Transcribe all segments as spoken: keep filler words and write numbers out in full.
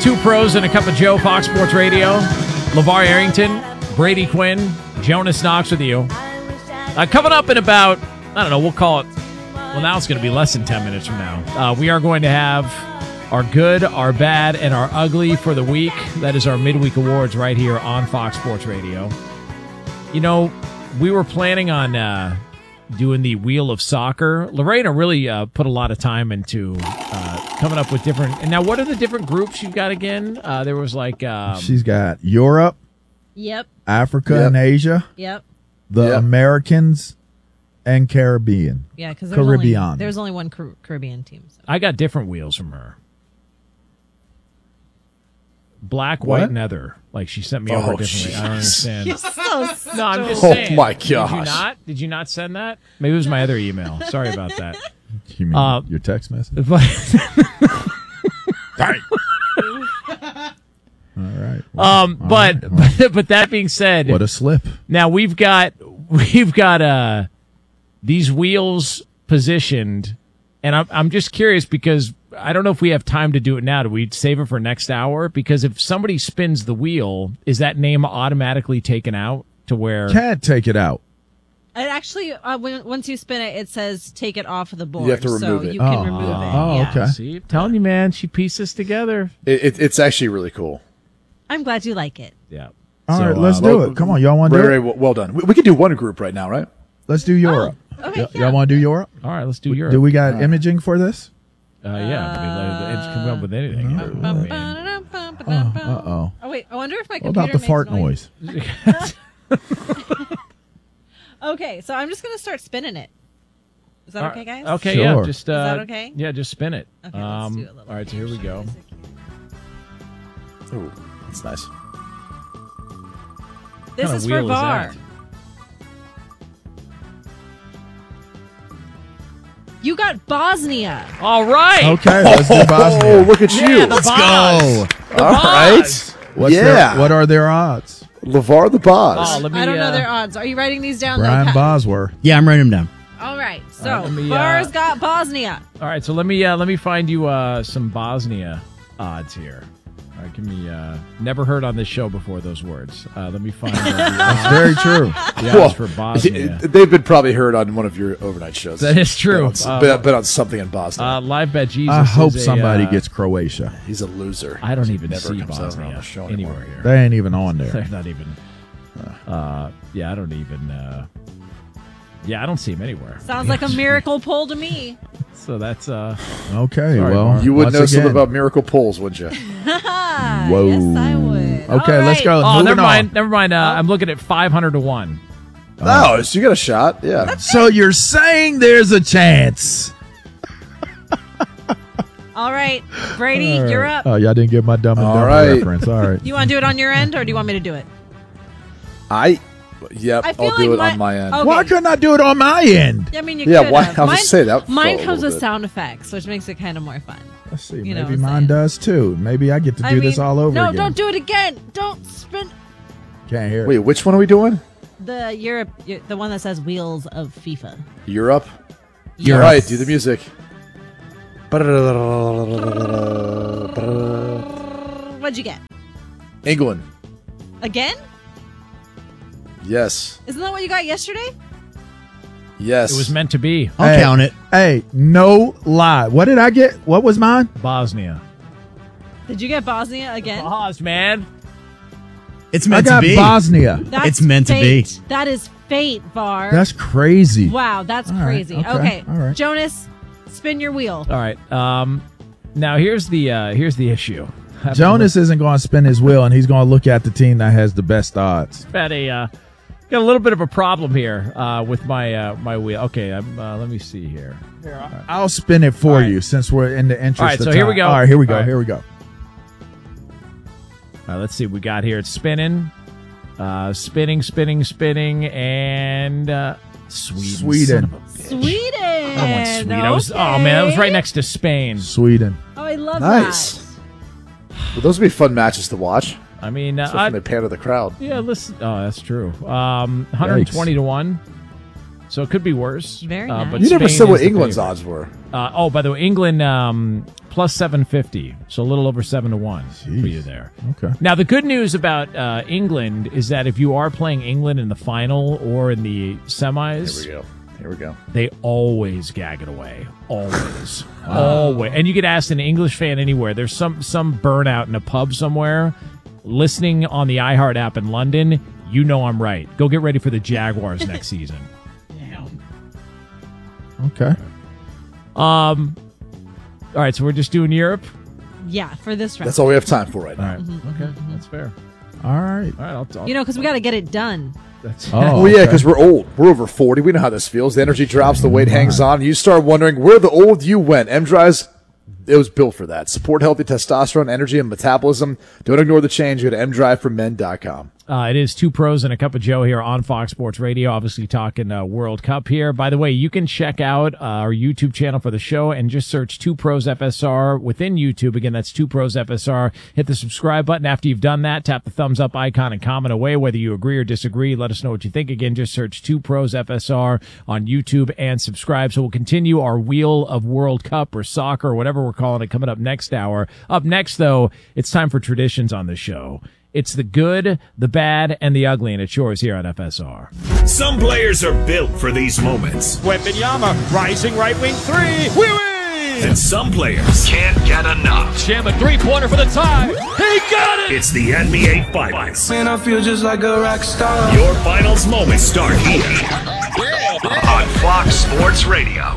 Two pros and a cup of Joe, Fox Sports Radio. LeVar Arrington, Brady Quinn, Jonas Knox with you. Uh, coming up in about, I don't know, we'll call it, well, now it's going to be less than ten minutes from now. Uh, we are going to have our good, our bad, and our ugly for the week. That is our midweek awards right here on Fox Sports Radio. You know, we were planning on uh, doing the Wheel of Soccer. Lorena really uh, put a lot of time into uh, coming up with different. And now, what are the different groups you've got again? Uh, there was like um, she's got Europe, Yep. Africa, Yep. and Asia, Yep. the Yep. Americans, and Caribbean. Yeah, because there's Caribbean. only, there's only one Car- Caribbean team. So. I got different wheels from her. Black, white, What? and other. Like she sent me over Oh, differently. I don't understand. You're so No, I'm just Oh, saying. my Did you gosh. not? Did you not send that? Maybe it was my other email. Sorry about that. You mean Uh, your text message? But, All right. um, All but, right. Well, but but that being said, what a slip. now we've got we've got uh these wheels positioned, and I'm I'm just curious because I don't know if we have time to do it now. Do we save it for next hour? Because if somebody spins the wheel, is that name automatically taken out to where? Can't take it out. It actually, uh, when, once you spin it, it says take it off of the board. You have to remove so it. you can Oh. remove it. Oh, yeah. okay. See, I'm telling you, man, she pieced this together. It, it, it's actually really cool. I'm glad you like it. Yeah. All So, right, let's uh, do well, it. Come on, y'all want to Ray, do Ray, it? well well done. We, we could do one group right now, right? Let's do Europe. Okay, Y- yeah. Y'all want to do Europe? All right, let's do Europe. Do we got imaging for this? Uh, yeah, I mean, like, it's coming up with anything. I mean, Uh oh. Oh wait, I wonder if my What computer about the makes fart noise? Okay, so I'm just gonna start spinning it. Is that all okay, right. guys? Okay, Sure. yeah, just uh, that okay? Yeah, just spin it. Okay, let's um, do a little all right, so here we go. music here. Ooh, that's nice. This What is kind for of wheel VAR. that? You got Bosnia. All right. Okay, let's do Oh, Bosnia. look at you. Yeah, the Boz. The All right. Boz. What's yeah. their, what are their odds? LeVar the Boz. Oh, let me. I don't uh, know their odds. Are you writing these down? Brian though, Pat? Bosworth. Yeah, I'm writing them down. All right. So All right, let me, uh, VAR's got Bosnia. All right, so let me uh, let me find you uh, some Bosnia odds here. All right, give me. Uh, never heard on this show before those words. Uh, let me find uh, the, That's odds, very true. the Well, odds for Bosnia. they've been probably heard on one of your overnight shows. That is true. Been on, Uh, been, been on something in Boston. Uh, live bet Jesus. I hope is a, somebody uh, gets Croatia. He's a loser. I don't He even never see comes out on Bosnia the show anymore. anywhere here. They ain't even on They're there. not even. Uh, yeah, I don't even. Uh, yeah, I don't see him anywhere. Sounds like a miracle poll to me. So that's uh. Okay, Sorry, well, Mark. You would once know something again- about miracle polls, wouldn't you? Whoa. Yes, I would. Okay, All let's right. go. Oh, Moving never on. mind. Never mind. Uh, I'm looking at five hundred to one. Oh, so you got a shot. Yeah. So you're saying there's a chance? All right, Brady, All right. you're up. Oh, y'all didn't get my dumb and All dumber right. reference. All right. You want to do it on your end, or do you want me to do it? I. Yep. I feel I'll do like it my- on my end. Okay. Why couldn't I do it on my end? I mean, you Yeah, could why- have. I was Mine, just saying that mine felt a comes little with bit. sound effects, which makes it kind of more fun. Let's see. You know Maybe what I'm mine saying. does too. Maybe I get to do I this mean, all over no, again. don't do it again. Don't spin Can't hear Wait, it. which one are we doing? the Europe, the one that says Wheels of FIFA. Europe. Europe. All right, do the music. What'd you get? England. Again? Yes. Isn't that what you got yesterday? Yes. It was meant to be. I'll Hey. count it. Hey, no lie. What did I get? What was mine? Bosnia. Did you get Bosnia again? Bos, man. It's I meant got to be. Bosnia. That's It's meant to be. fate. That is fate, Var. That's crazy. wow, that's All right, crazy. okay, Okay, all right. Jonas, spin your wheel. All right. Um, now here's the uh, here's the issue. Jonas isn't going to spin his wheel, and he's going to look at the team that has the best odds. Had a uh, got a little bit of a problem here uh, with my uh, my wheel. Okay, I'm, uh, let me see here. I'll spin it for All right. you since we're in the interest All right, of so here we time. go. All right, here we go. All right. Here we go. All right, let's see what we got here. It's spinning, uh, spinning, spinning, spinning, and uh, Sweden. Sweden. Son of a bitch. Sweden. I want Sweden. I was, oh man, that was right next to Spain. Sweden. Oh, I love Nice. that. Well, those would be fun matches to watch. I mean, uh, Especially when I, they pander the crowd. yeah, listen. Oh, that's true. Um, one hundred twenty Yikes. to one. so it could be worse. Very uh, nice. but You never Spain said is what the England's favorite. odds were. Uh, oh, by the way, England um, plus seven fifty, so a little over seven to one for you there. Okay. Now, the good news about uh, England is that if you are playing England in the final or in the semis, Here we go. Here we go. they always gag it away. Always. Always. And you get asked an English fan anywhere. There's some some burnout in a pub somewhere listening on the iHeart app in London. You know I'm right. Go get ready for the Jaguars next season. Okay. Um. All right, so we're just doing Europe. Yeah, for this round. That's all we have time for right All now. right. Okay, that's fair. All right. All right, I'll. I'll You know, because we got to get it done. that's Oh, Well, yeah, okay. because we're old. We're over forty. We know how this feels. The energy drops, the weight hangs on. You start wondering where the old you went. M-Drive's, it was built for that. Support healthy testosterone, energy, and metabolism. Don't ignore the change. Go to m drive for men dot com. Uh, it is Two Pros and a Cup of Joe here on Fox Sports Radio, obviously talking uh, World Cup here. By the way, you can check out uh, our YouTube channel for the show and just search Two Pros F S R within YouTube. Again, that's Two Pros F S R. Hit the subscribe button. After you've done that, tap the thumbs up icon and comment away whether you agree or disagree. Let us know what you think. Again, just search Two Pros F S R on YouTube and subscribe. So we'll continue our Wheel of World Cup or soccer or whatever we're calling it coming up next hour. Up next, though, it's time for traditions on the show. It's the good, the bad, and the ugly, and it's yours here on F S R. Some players are built for these moments, Wembanyama, rising right wing three. Wee wee! and some players can't get enough. Jam a three-pointer for the tie. He got it! It's the N B A Finals. Man, I feel just like a rock star. Your finals moments start here on Fox Sports Radio.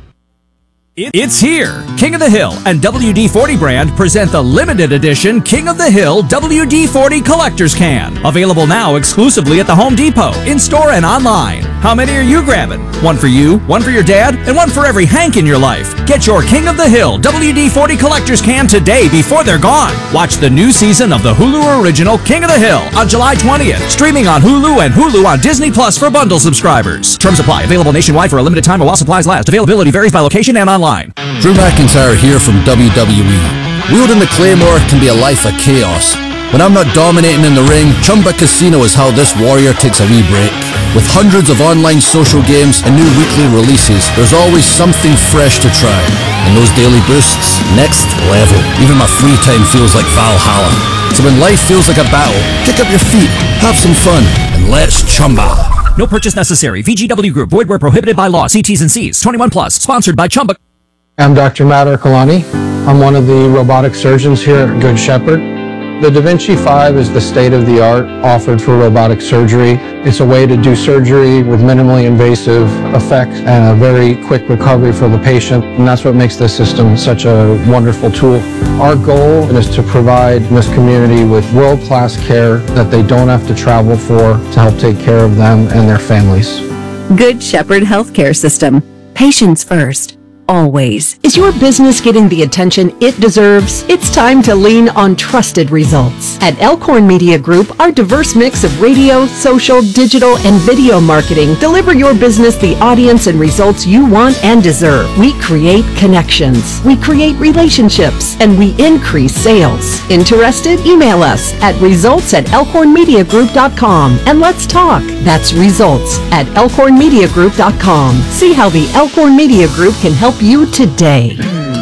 It's here! King of the Hill and W D forty brand present the limited edition King of the Hill W D forty Collector's Can. Available now exclusively at the Home Depot, in-store and online. How many are you grabbing? One for you, one for your dad, and one for every Hank in your life. Get your King of the Hill W D forty Collector's Can today before they're gone. Watch the new season of the Hulu original King of the Hill on July twentieth. Streaming on Hulu and Hulu on Disney Plus for bundle subscribers. Terms apply. Available nationwide for a limited time while supplies last. Availability varies by location and online. Drew McIntyre here from W W E. Wielding the Claymore can be a life of chaos. When I'm not dominating in the ring, Chumba Casino is how this warrior takes a wee break. With hundreds of online social games and new weekly releases, there's always something fresh to try. And those daily boosts, next level. Even my free time feels like Valhalla. So when life feels like a battle, kick up your feet, have some fun, and let's chumba. No purchase necessary. V G W Group. Void where prohibited by law. See T's and C's. twenty-one plus. Sponsored by Chumba. I'm Doctor Matt Ercolani. I'm one of the robotic surgeons here at Good Shepherd. The Da Vinci five is the state-of-the-art offered for robotic surgery. It's a way to do surgery with minimally invasive effects and a very quick recovery for the patient, and that's what makes this system such a wonderful tool. Our goal is to provide this community with world-class care that they don't have to travel for to help take care of them and their families. Good Shepherd Healthcare System. Patients first. Always. Is your business getting the attention it deserves? It's time to lean on trusted results. At Elkhorn Media Group, our diverse mix of radio, social, digital, and video marketing deliver your business the audience and results you want and deserve. We create connections, we create relationships, and we increase sales. Interested? Email us at results at elkhorn media group dot com and let's talk. That's results at elkhorn media group dot com. See how the Elkhorn Media Group can help you today.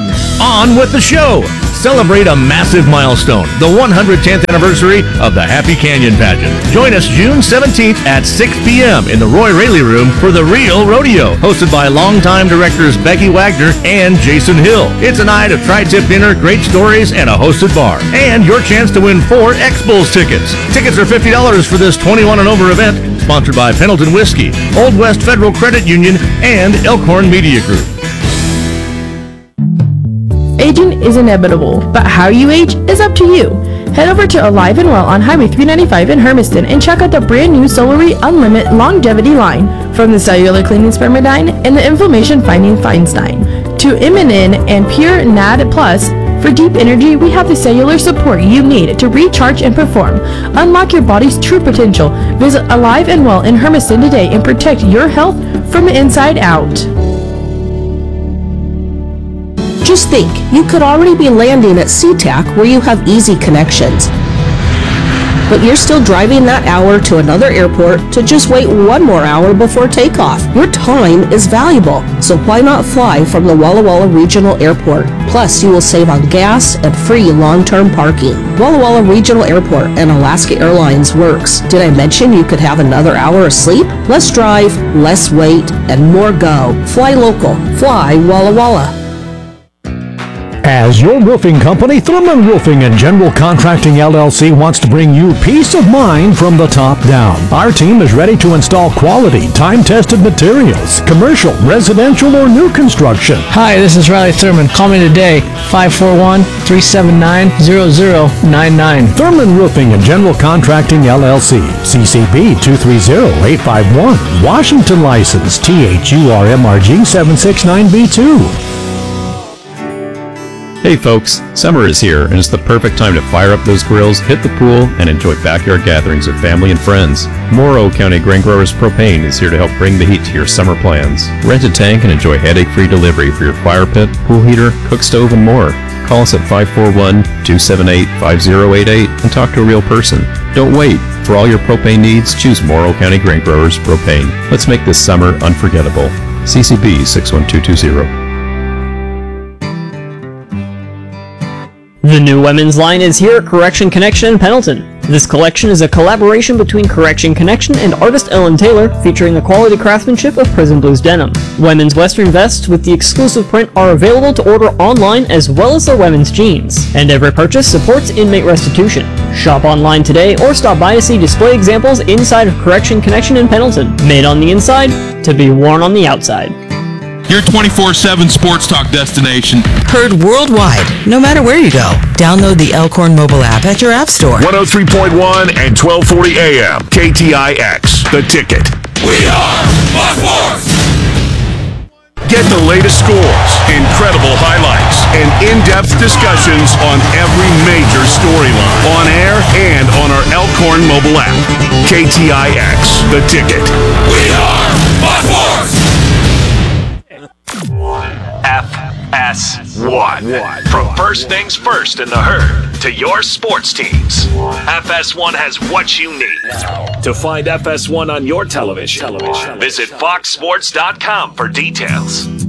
On with the show. Celebrate a massive milestone, the one hundred tenth anniversary of the Happy Canyon Pageant. Join us June seventeenth at six p.m. in the Roy Raley Room for The Real Rodeo, hosted by longtime directors Becky Wagner and Jason Hill. It's a night of tri-tip dinner, great stories, and a hosted bar. And your chance to win four X-Bulls tickets. Tickets are fifty dollars for this twenty-one and over event, sponsored by Pendleton Whiskey, Old West Federal Credit Union, and Elkhorn Media Group. Aging is inevitable, but how you age is up to you. Head over to Alive and Well on Highway three ninety-five in Hermiston and check out the brand new Solary Unlimited Longevity line. From the cellular cleaning Spermidine and the inflammation fighting Feinstein to Immunin and Pure N A D Plus. For deep energy, we have the cellular support you need to recharge and perform. Unlock your body's true potential. Visit Alive and Well in Hermiston today and protect your health from the inside out. Just think, you could already be landing at SeaTac where you have easy connections. but you're still driving that hour to another airport to just wait one more hour before takeoff. Your time is valuable, so why not fly from the Walla Walla Regional Airport? Plus, you will save on gas and free long-term parking. Walla Walla Regional Airport and Alaska Airlines works. Did I mention you could have another hour of sleep? Less drive, less wait, and more go. Fly local. Fly Walla Walla. As your roofing company, Thurman Roofing and General Contracting L L C wants to bring you peace of mind from the top down. Our team is ready to install quality, time-tested materials, commercial, residential, or new construction. Hi, this is Riley Thurman. Call me today, five four one, three seven nine, zero zero nine nine. Thurman Roofing and General Contracting L L C, C C B two three zero eight five one, Washington license, T H U R M R G seven six nine B two. Hey folks, summer is here and it's the perfect time to fire up those grills, hit the pool, and enjoy backyard gatherings with family and friends. Morrow County Grain Growers Propane is here to help bring the heat to your summer plans. Rent a tank and enjoy headache-free delivery for your fire pit, pool heater, cook stove, and more. Call us at five four one, two seven eight, five zero eight eight and talk to a real person. Don't wait. For all your propane needs, choose Morrow County Grain Growers Propane. Let's make this summer unforgettable. C C B six one two two zero. The new women's line is here at Correction Connection in Pendleton. This collection is a collaboration between Correction Connection and artist Ellen Taylor, featuring the quality craftsmanship of Prison Blues denim. Women's western vests with the exclusive print are available to order online, as well as their women's jeans. And every purchase supports inmate restitution. Shop online today or stop by to see display examples inside of Correction Connection in Pendleton. Made on the inside, to be worn on the outside. Your twenty-four seven sports talk destination. Heard worldwide, no matter where you go. Download the Elkhorn mobile app at your app store. one oh three point one and twelve forty A M. K T I X, The Ticket. We are Fox Sports! Get the latest scores, incredible highlights, and in-depth discussions on every major storyline. On air and on our Elkhorn mobile app. K T I X, The Ticket. We are Fox Sports! F S one. From first things first in the herd to your sports teams, F S one has what you need. To find F S one on your television, visit fox sports dot com for details.